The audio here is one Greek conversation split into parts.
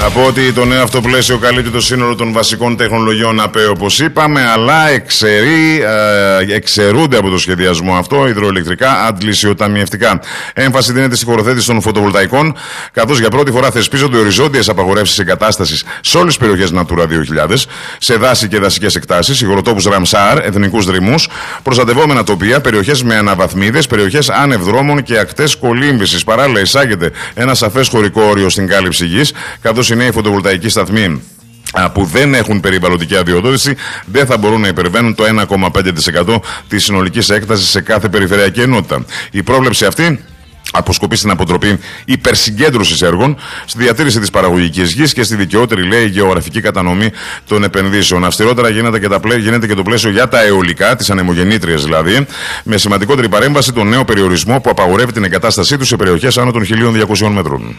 Από ότι το νέο αυτό πλαίσιο καλύπτει το σύνολο των βασικών τεχνολογιών ΑΠΕ, όπως είπαμε, αλλά εξαιρούνται από το σχεδιασμό αυτό υδροελεκτρικά αντλησιοταμιευτικά. Έμφαση δίνεται στη χωροθέτηση των φωτοβολταϊκών, καθώς για πρώτη φορά θεσπίζονται οριζόντιες απαγορεύσεις εγκατάστασης σε όλες τις περιοχές Natura 2000, σε δάση και δασικές εκτάσεις, υγροτόπους Ραμσάρ, εθνικούς δρυμούς, προστατευόμενα τοπία, περιοχές με αναβαθμίδες, περιοχές άνευ δρόμων και ακτές κολύμβησης. Παράλληλα, εισάγεται ένα σαφές χωρικό όριο στην κάλυψη γης, καθώς οι νέοι φωτοβολταϊκοί σταθμοί που δεν έχουν περιβαλλοντική αδειοδότηση δεν θα μπορούν να υπερβαίνουν το 1,5% της συνολικής έκτασης σε κάθε περιφερειακή ενότητα. Η πρόβλεψη αυτή αποσκοπεί στην αποτροπή υπερσυγκέντρωσης έργων, στη διατήρηση της παραγωγικής γης και στη δικαιότερη, λέει, γεωγραφική κατανομή των επενδύσεων. Αυστηρότερα γίνεται και το πλαίσιο για τα αιωλικά, τις ανεμογεννήτριες δηλαδή, με σημαντικότερη παρέμβαση τον νέο περιορισμό που απαγορεύει την εγκατάστασή τους σε περιοχές άνω των 1.200 μέτρων.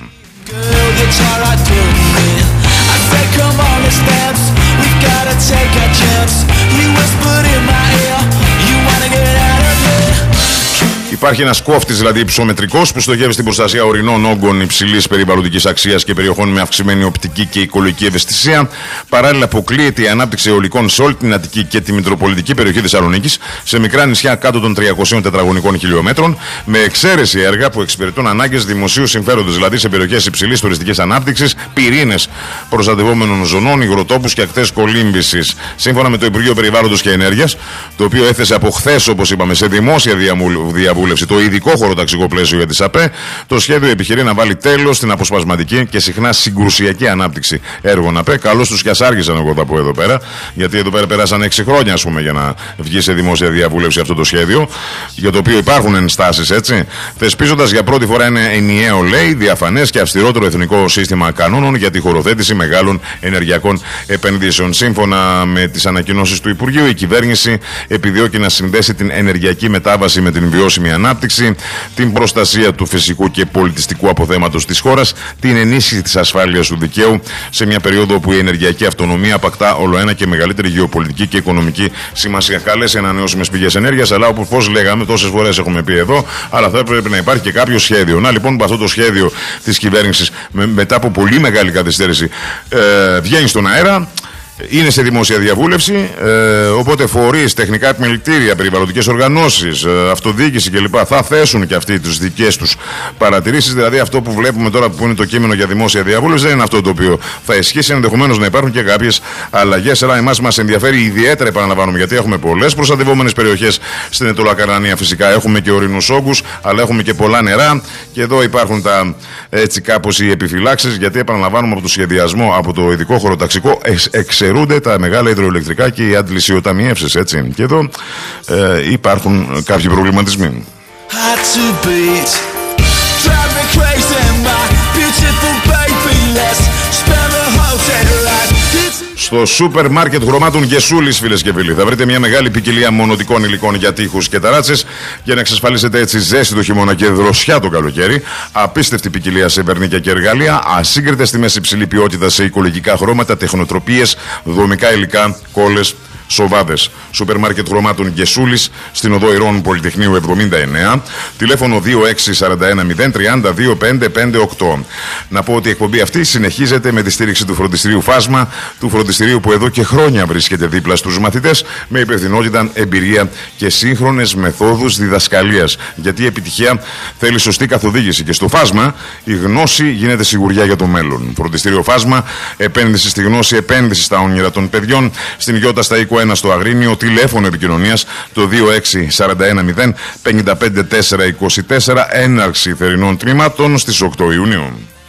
Υπάρχει ένας κόφτης, δηλαδή υψομετρικός, που στοχεύει στην προστασία ορεινών όγκων υψηλής περιβαλλοντικής αξίας και περιοχών με αυξημένη οπτική και οικολογική ευαισθησία. Παράλληλα, αποκλείεται η ανάπτυξη αιωλικών σε όλη την Αττική και τη Μητροπολιτική περιοχή Θεσσαλονίκης, σε μικρά νησιά κάτω των 300 τετραγωνικών χιλιόμετρων, με εξαίρεση έργα που εξυπηρετούν ανάγκες δημοσίου συμφέροντος, δηλαδή σε περιοχές υψηλής τουριστικής ανάπτυξης, πυρήνες προστατευόμενων ζωνών, υγροτόπους και ακτές κολύμβησης. Σύμφωνα με το Υπουργείο Περιβάλλοντος και Ενέργειας, το οποίο έθεσε από χθες, όπως είπαμε, σε δημόσια διαβούλευση το ειδικό χωροταξικό πλαίσιο για τις ΑΠΕ, το σχέδιο επιχειρεί να βάλει τέλος στην αποσπασματική και συχνά συγκρουσιακή ανάπτυξη έργων ΑΠΕ. Καλώς τους κι ασάργησαν, εγώ θα πω εδώ πέρα, γιατί εδώ πέρα πέρασαν 6 χρόνια, ας πούμε, για να βγει σε δημόσια διαβούλευση αυτό το σχέδιο, για το οποίο υπάρχουν ενστάσεις, έτσι, θεσπίζοντας για πρώτη φορά ένα ενιαίο, λέει, διαφανές και αυστηρότερο εθνικό σύστημα κανόνων για τη χωροθέτηση μεγάλων ενεργειακών επενδύσεων. Σύμφωνα με τις ανακοινώσεις του Υπουργείου, η κυβέρνηση επιδιώκει να συνδέσει την ενεργειακή μετάβαση με την βιώσιμη ανάπτυξη, την προστασία του φυσικού και πολιτιστικού αποθέματος της χώρας, την ενίσχυση της ασφάλειας του δικαίου σε μια περίοδο όπου η ενεργειακή αυτονομία απακτά ολοένα και μεγαλύτερη γεωπολιτική και οικονομική σημασία. Καλές ανανεώσιμες πηγές ενέργειας, αλλά όπως λέγαμε, τόσες φορές έχουμε πει εδώ, αλλά θα πρέπει να υπάρχει και κάποιο σχέδιο. Να λοιπόν, αυτό το σχέδιο της κυβέρνησης, μετά από πολύ μεγάλη καθυστέρηση, βγαίνει στον αέρα. Είναι σε δημόσια διαβούλευση, οπότε φορείς, τεχνικά επιμελητήρια, περιβαλλοντικές οργανώσεις, αυτοδιοίκηση κλπ. Θα θέσουν και αυτοί τις δικές τους παρατηρήσεις. Δηλαδή, αυτό που βλέπουμε τώρα που είναι το κείμενο για δημόσια διαβούλευση δεν είναι αυτό το οποίο θα ισχύσει. Ενδεχομένως να υπάρχουν και κάποιες αλλαγές. Αλλά εμάς μας ενδιαφέρει ιδιαίτερα, επαναλαμβάνουμε, γιατί έχουμε πολλές προστατευόμενες περιοχές στην Αιτωλακαρνανία. Φυσικά έχουμε και ορεινούς όγκους, αλλά έχουμε και πολλά νερά. Και εδώ υπάρχουν έτσι κάπως οι επιφυλάξεις, γιατί επαναλαμβάνουμε από το σχεδιασμό, από το ειδικό χωροταξικό, εξαιρούνται τα μεγάλα υδροελεκτρικά και οι αντλησιοταμιεύσεις, έτσι. Και εδώ υπάρχουν κάποιοι προβληματισμοί. Στο σούπερ μάρκετ χρωμάτων Γεσούλης, φίλες και φίλοι, θα βρείτε μια μεγάλη ποικιλία μονοτικών υλικών για τοίχους και ταράτσες για να εξασφαλίσετε έτσι ζέστη το χειμώνα και δροσιά το καλοκαίρι. Απίστευτη ποικιλία σε βερνίκια και εργαλεία, ασύγκριτες τιμές, υψηλή ποιότητα σε οικολογικά χρώματα, τεχνοτροπίες, δομικά υλικά, κόλλες, σοβάδες. Σούπερ μάρκετ χρωμάτων Γεσούλης, στην οδό Ηρών Πολυτεχνείου 79, τηλέφωνο 2641-032-558. Να πω ότι η εκπομπή αυτή συνεχίζεται με τη στήριξη του φροντιστηρίου Φάσμα, του φροντιστηρίου που εδώ και χρόνια βρίσκεται δίπλα στους μαθητές, με υπευθυνότητα, εμπειρία και σύγχρονες μεθόδους διδασκαλίας. Γιατί η επιτυχία θέλει σωστή καθοδήγηση και στο Φάσμα η γνώση γίνεται σιγουριά για το μέλλον. Φροντιστήριο Φάσμα, επένδυση στη γνώση, επένδυση στα όνειρα των παιδιών, στην Ιώτα στα Οίκο 1 στο Αγρίνιο, τηλέφωνο επικοινωνίας το 2641-055-424, έναρξη θερινών τμήματων στις 8 Ιουνίου.